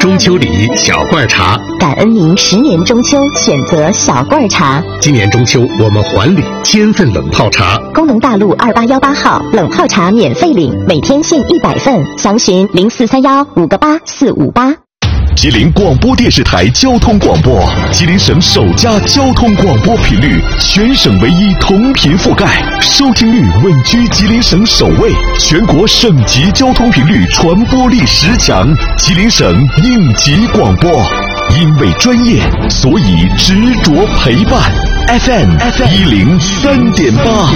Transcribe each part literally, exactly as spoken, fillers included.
中秋礼小罐茶， 感恩您十年中秋选择小罐茶。 今年中秋我们还礼千份冷泡茶。 功能大路二八幺八号冷泡茶免费领，每天限一百份，详询零四三幺五个八四五八。 吉林广播电视台交通广播，吉林省首家交通广播频率，全省唯一同频覆盖，收听率稳居吉林省首位，全国省级交通频率传播力十强，吉林省应急广播。因为专业，所以执着陪伴。F M 一零三点八。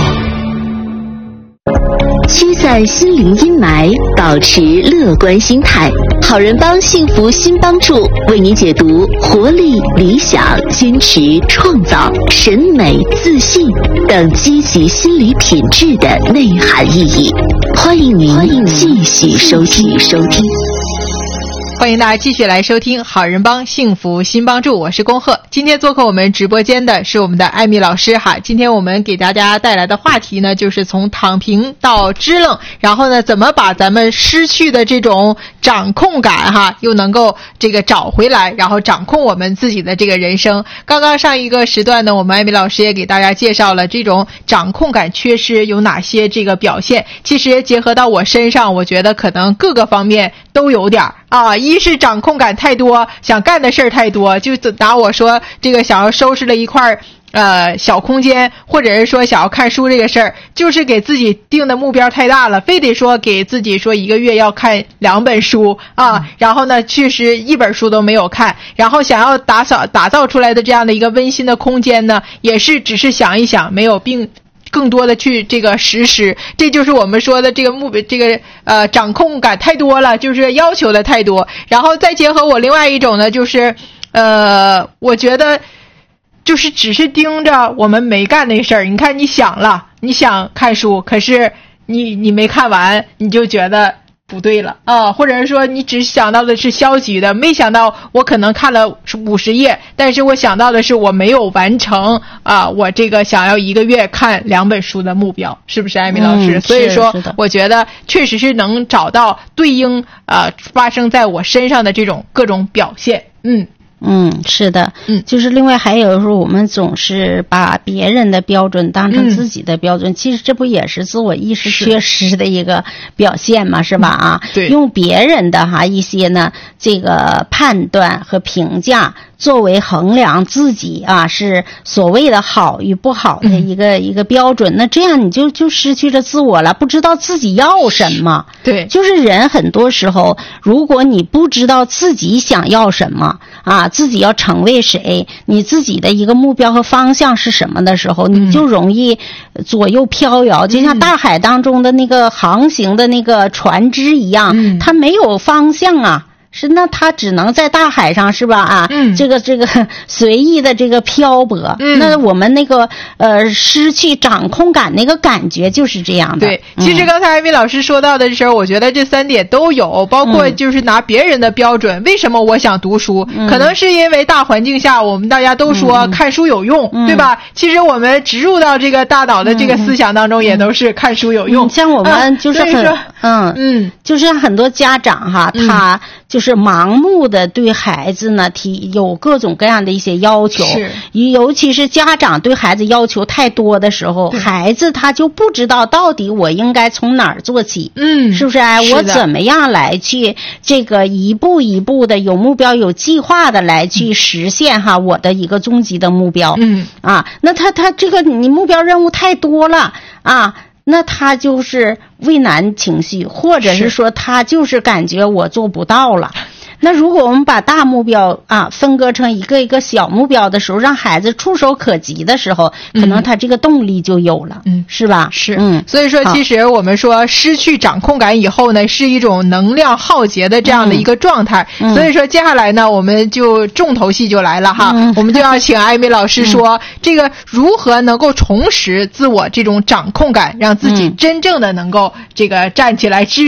驱散心灵阴霾，保持乐观心态。好人帮幸福新帮助为您解读活力、理想、坚持、创造、审美、自信等积极心理品质的内涵意义。欢迎您继续收听收听。 欢迎大家继续来收听好人帮幸福新帮助，我是恭贺。今天做客我们直播间的是我们的艾米老师哈。今天我们给大家带来的话题呢，就是从躺平到支棱，然后呢，怎么把咱们失去的这种掌控感哈，又能够这个找回来，然后掌控我们自己的这个人生。刚刚上一个时段呢，我们艾米老师也给大家介绍了这种掌控感缺失有哪些这个表现。其实结合到我身上，我觉得可能各个方面都有点啊，一是掌控感太多，想干的事儿太多，就拿我说这个想要收拾了一块呃小空间，或者是说想要看书这个事儿，就是给自己定的目标太大了，非得说给自己说一个月要看两本书啊，然后呢确实一本书都没有看，然后想要打扫打造出来的这样的一个温馨的空间呢，也是只是想一想，没有并更多的去这个实施。这就是我们说的这个目这个呃掌控感太多了，就是要求的太多。然后再结合我另外一种呢，就是呃我觉得就是只是盯着我们没干那事儿。你看你想了，你想看书，可是你你没看完，你就觉得不对了啊，或者是说你只想到的是消极的，没想到我可能看了五十页，但是我想到的是我没有完成啊，我这个想要一个月看两本书的目标，是不是艾米老师？ 嗯、 所以说我觉得确实是能找到对应呃发生在我身上的这种各种表现。嗯嗯，是的， 嗯， 就是另外还有时候我们总是把别人的标准当成自己的标准，嗯、其实这不也是自我意识缺失的一个表现嘛，是, 是吧？啊， 对， 用别人的哈一些呢这个判断和评价作为衡量自己啊是所谓的好与不好的一个、嗯、一个标准，那这样你就就失去了自我了，不知道自己要什么。 对， 就是人很多时候，如果你不知道自己想要什么啊，自己要成为谁，你自己的一个目标和方向是什么的时候，你就容易左右飘摇，嗯、就像大海当中的那个航行的那个船只一样，嗯、它没有方向啊。是，那他只能在大海上，是吧？啊，嗯，这个这个随意的这个漂泊，嗯，那我们那个呃失去掌控感那个感觉就是这样的。 对，其实刚才艾米老师说到的时候，我觉得这三点都有，包括就是拿别人的标准，嗯、为什么我想读书，嗯？可能是因为大环境下，我们大家都说看书有用，嗯、对吧？其实我们植入到这个大脑的这个思想当中，也都是看书有用。 嗯、像我们就是很， 啊、 嗯嗯，就是像很多家长哈，嗯、他就。就是盲目的对孩子呢提有各种各样的一些要求， 是尤其是家长对孩子要求太多的时候，孩子他就不知道到底我应该从哪儿做起， 嗯， 是不是？我怎么样来去这个一步一步的有目标有计划的来去实现哈我的一个终极的目标， 嗯啊，那他他这个你目标任务太多了啊。那他就是畏难情绪，或者是说他就是感觉我做不到了。那如果我们把大目标啊分割成一个一个小目标的时候，让孩子触手可及的时候，可能他这个动力就有了，嗯，是吧？ 是，嗯，所以说其实我们说失去掌控感以后呢，是一种能量耗竭的这样的一个状态。嗯、所以说接下来呢，我们就重头戏就来了哈，嗯、我们就要请艾米老师说、嗯、这个如何能够重拾自我这种掌控感，让自己真正的能够这个站起来支撑。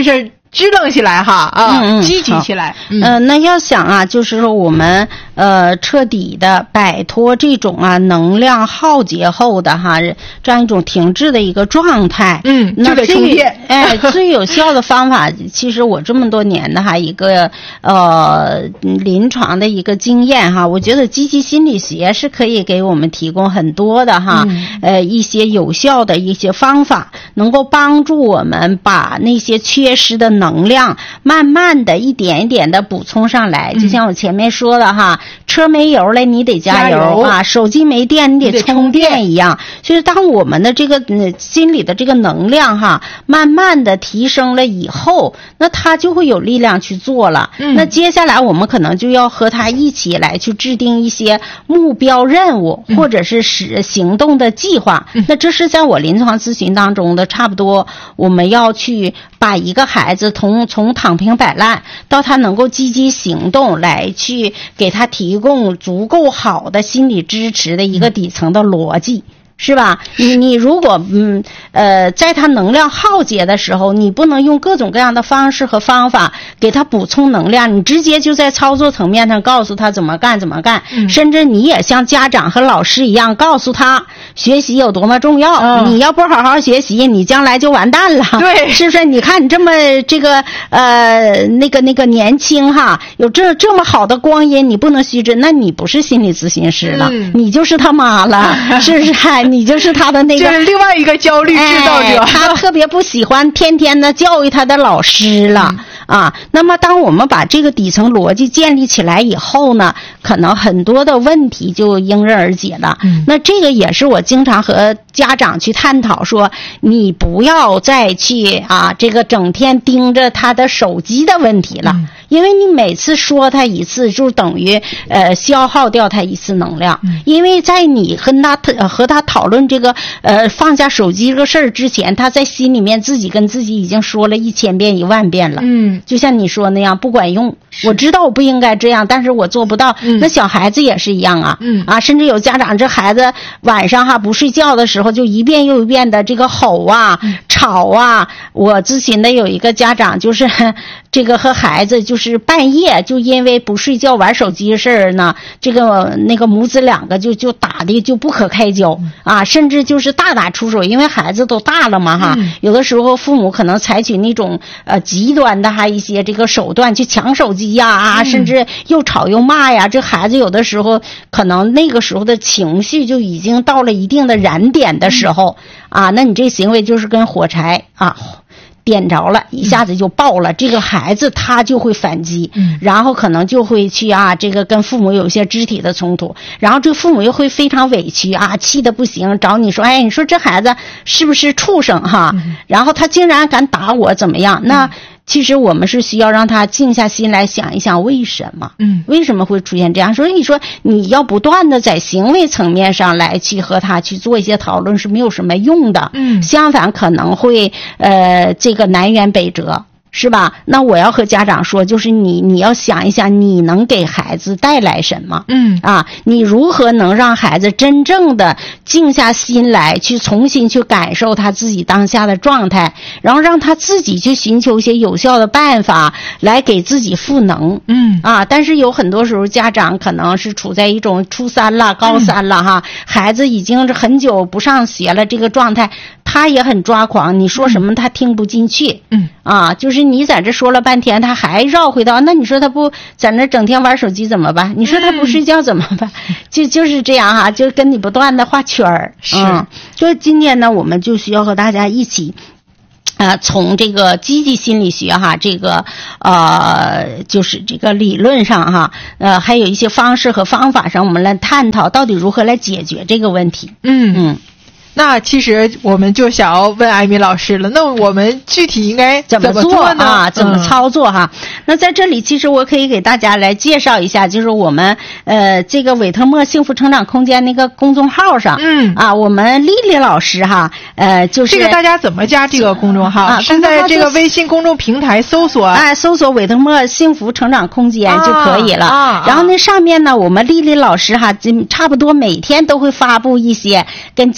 支棱起来哈啊， 嗯嗯、 积极起来。 嗯、呃，那要想啊，就是说我们呃彻底的摆脱这种啊能量耗竭后的哈这样一种停滞的一个状态， 嗯， 那就得充电。 哎，最有效的方法，其实我这么多年的哈一个呃临床的一个经验哈，我觉得积极心理学是可以给我们提供很多的哈、嗯、呃一些有效的一些方法，能够帮助我们把那些缺失的能量慢慢的一点一点的补充上来。就像我前面说的哈，车没油了你得加油, 加油啊，手机没电你得充电一样。所以当我们的这个、嗯、心里的这个能量哈慢慢的提升了以后，那他就会有力量去做了、嗯、那接下来我们可能就要和他一起来去制定一些目标任务、嗯、或者是使行动的计划、嗯、那这是在我临床咨询当中的差不多我们要去把一个孩子从从躺平摆烂到他能够积极行动，来去给他提供足够好的心理支持的一个底层的逻辑。是吧？你你如果嗯呃，在他能量耗竭的时候，你不能用各种各样的方式和方法给他补充能量，你直接就在操作层面上告诉他怎么干怎么干、嗯、甚至你也像家长和老师一样告诉他学习有多么重要、嗯、你要不好好学习你将来就完蛋了。 对， 是不是？你看你这么这个呃那个那个年轻哈，有这这么好的光阴你不能虚掷，那你不是心理咨询师了、嗯、你就是他妈了是不是？你就是他的那个， 这是另外一个焦虑制造者、 哎、他特别不喜欢天天的教育他的老师了、嗯、啊。那么当我们把这个底层逻辑建立起来以后呢，可能很多的问题就迎刃而解了、嗯、那这个也是我经常和家长去探讨说，你不要再去啊这个整天盯着他的手机的问题了、嗯，因为你每次说他一次就等于呃消耗掉他一次能量、嗯、因为在你和他呃和他讨论这个呃放下手机这个事儿之前，他在心里面自己跟自己已经说了一千遍一万遍了。嗯，就像你说那样不管用，我知道我不应该这样，但是我做不到、嗯、那小孩子也是一样啊。嗯啊，甚至有家长这孩子晚上哈不睡觉的时候就一遍又一遍的这个吼啊、嗯、吵啊。我咨询的有一个家长就是这个和孩子就是半夜就因为不睡觉玩手机的事儿呢，这个那个母子两个就就打的就不可开交、嗯、啊，甚至就是大打出手，因为孩子都大了嘛哈、嗯、有的时候父母可能采取那种呃极端的还一些这个手段去抢手机呀 啊, 啊、嗯、甚至又吵又骂呀，这孩子有的时候可能那个时候的情绪就已经到了一定的燃点的时候、嗯、啊，那你这行为就是跟火柴啊点着了，一下子就爆了、嗯、这个孩子他就会反击、嗯、然后可能就会去啊这个跟父母有一些肢体的冲突，然后这父母又会非常委屈啊，气得不行，找你说哎你说这孩子是不是畜生哈、嗯、然后他竟然敢打我怎么样、嗯、那其实我们是需要让他静下心来想一想为什么嗯，为什么会出现这样。所以你说你要不断的在行为层面上来去和他去做一些讨论是没有什么用的，嗯，相反可能会呃这个南辕北辙，是吧？那我要和家长说，就是你你要想一想你能给孩子带来什么，嗯啊，你如何能让孩子真正的静下心来去重新去感受他自己当下的状态，然后让他自己去寻求一些有效的办法来给自己赋能，嗯啊，但是有很多时候家长可能是处在一种初三了高三了哈、嗯、孩子已经是很久不上学了这个状态，他也很抓狂，你说什么他听不进去，嗯啊，就是你在这说了半天他还绕回到，那你说他不在那整天玩手机怎么办？你说他不睡觉怎么办？嗯、就就是这样哈、啊，就跟你不断的画圈儿。是，嗯，所以今天呢，我们就需要和大家一起。呃，从这个积极心理学哈，这个呃，就是这个理论上哈，呃，还有一些方式和方法上，我们来探讨到底如何来解决这个问题。嗯嗯。 那其实我们就想要问艾米老师了，那我们具体应该怎么做呢？ 啊，怎么操作哈、嗯？那在这里，其实我可以给大家来介绍一下，就是我们呃这个韦特默幸福成长空间那个公众号上，嗯啊，我们丽丽老师哈，呃，就是这个大家怎么加这个公众号？啊、是在这个微信公众平台搜索， 哎，搜索韦特默幸福成长空间就可以了。啊、然后那上面呢，我们丽丽老师哈，差不多每天都会发布一些跟积极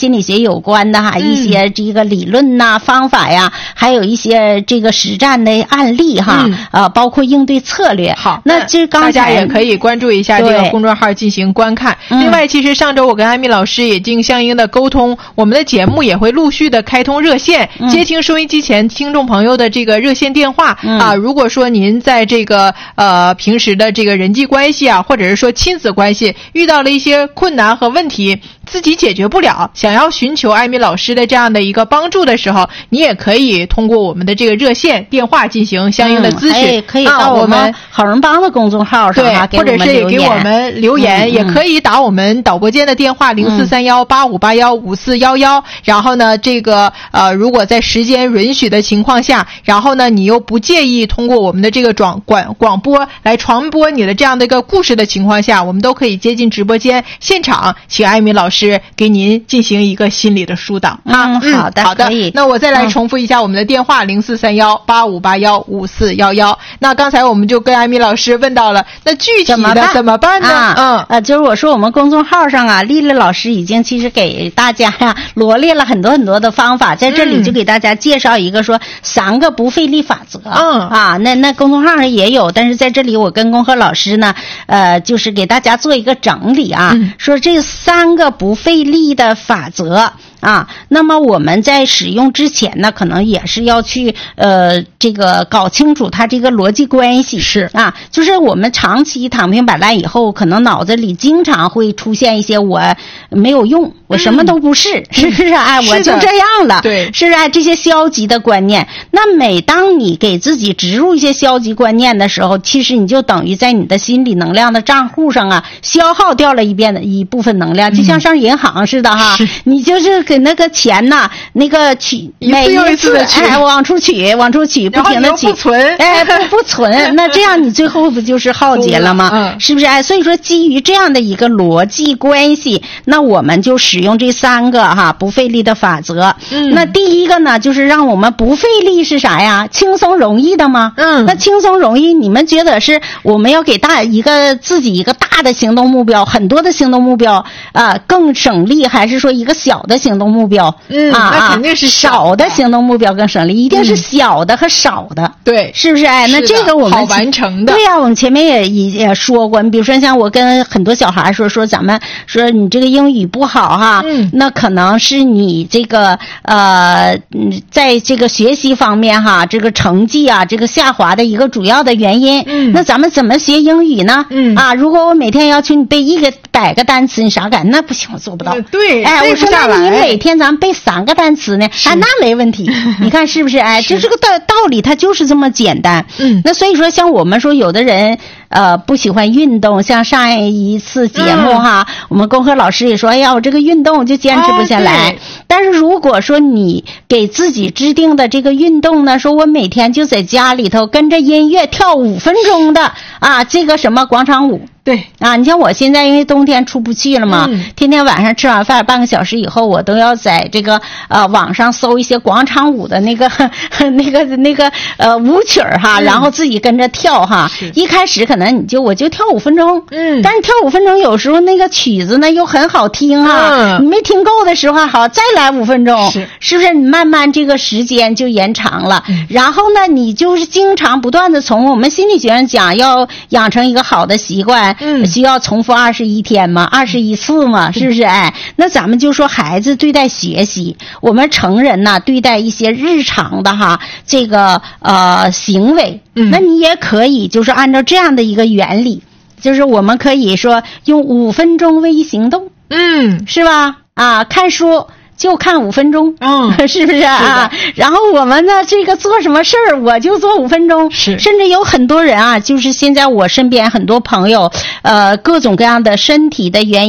心理学有关的哈、嗯、一些这个理论呐、方法呀，还有一些这个实战的案例哈，嗯、呃，包括应对策略。 好， 那这刚才大家也可以关注一下这个公众号进行观看。另外，其实上周我跟艾米老师也经相应的沟通，我们的节目也会陆续的开通热线，嗯、接听收音机前听众朋友的这个热线电话、嗯、啊。如果说您在这个呃平时的这个人际关系啊，或者是说亲子关系遇到了一些困难和问题，自己解决不了，想要寻求艾米老师的这样的一个帮助的时候，你也可以通过我们的这个热线电话进行相应的咨询， 嗯、可以到我们好人帮的公众号上、啊、 对，或者是也给我们留言，嗯、也可以打我们导播间的电话零四三幺八五八幺五四幺幺。然后呢，这个呃，如果在时间允许的情况下，然后呢，你又不介意通过我们的这个广广广播来传播你的这样的一个故事的情况下，我们都可以接近直播间现场，请艾米老师给您进行一个心理的疏导。 嗯，好的， 好的， 可以。 那我再来重复一下我们的电话零四三幺八五八幺五四幺幺。那刚才我们就跟艾米老师问到了，那具体的怎么办呢？ 啊、嗯，呃，就是我说我们公众号上啊，丽丽老师已经其实给大家呀、啊、罗列了很多很多的方法，在这里就给大家介绍一个说三个不费力法则。嗯啊，那那公众号上也有，但是在这里我跟龚贺老师呢，呃，就是给大家做一个整理啊，嗯、说这三个不费力的法则。啊，那么我们在使用之前呢，可能也是要去呃这个搞清楚它这个逻辑关系。 是啊，就是我们长期躺平摆烂以后，可能脑子里经常会出现一些我没有用，我什么都不是，嗯、是不是啊？我就这样了， 对， 是啊，这些消极的观念。那每当你给自己植入一些消极观念的时候，其实你就等于在你的心理能量的账户上啊，消耗掉了一遍的一部分能量，就像上银行似的哈，嗯、你就是。给那个钱呐，那个取每一次哎往出取，往出取，不停的取， 不存， 哎不不存，那这样你最后不就是耗竭了吗？嗯、是不是？哎，所以说基于这样的一个逻辑关系，那我们就使用这三个哈不费力的法则。嗯，那第一个呢，就是让我们不费力是啥呀？轻松容易的吗？嗯，那轻松容易，你们觉得是我们要给大一个自己一个大的行动目标，很多的行动目标啊、呃、更省力，还是说一个小的行动目标？ 嗯，啊，那肯定是少的行动目标更省力，一定是小的和少的， 嗯、对， 是不是？哎，那这个我们好完成的， 对呀、啊，我们前面也也说过，你比如说像我跟很多小孩说说，咱们说你这个英语不好哈，嗯，那可能是你这个呃，在这个学习方面哈，这个成绩啊，这个下滑的一个主要的原因。嗯，那咱们怎么学英语呢？嗯啊，如果我每天要求你背一个百个单词，你啥感？那不行，我做不到。 嗯、对， 哎，我说那你每天咱们背三个单词呢？啊，那没问题。你看是不是？哎，就这个道道理，它就是这么简单。嗯，那所以说，像我们说，有的人呃不喜欢运动，像上一次节目哈，嗯、我们龚贺老师也说，哎呀，我这个运动就坚持不下来。啊、但是如果说你给自己制定的这个运动呢，说我每天就在家里头跟着音乐跳五分钟的啊，这个什么广场舞。 对啊，你像我现在因为冬天出不去了嘛，嗯、天天晚上吃完饭半个小时以后，我都要在这个呃网上搜一些广场舞的那个那个那个呃舞曲儿哈，嗯、然后自己跟着跳哈。一开始可能你就我就跳五分钟，嗯，但是跳五分钟有时候那个曲子呢又很好听哈，嗯、你没听够的时候好再来五分钟，是是不是？你慢慢这个时间就延长了，嗯、然后呢，你就是经常不断的从我们心理学上讲要养成一个好的习惯。嗯，需要重复二十一天嘛，二十一次嘛，是不是？哎，那咱们就说孩子对待学习，我们成人呢对待一些日常的哈这个呃行为，嗯，那你也可以就是按照这样的一个原理，就是我们可以说用五分钟为行动，嗯，是吧？啊，看书。就看五分钟，嗯，是不是啊？是然后我们呢，这个做什么事儿，我就做五分钟，是。甚至有很多人啊，就是现在我身边很多朋友，呃，各种各样的身体的原因。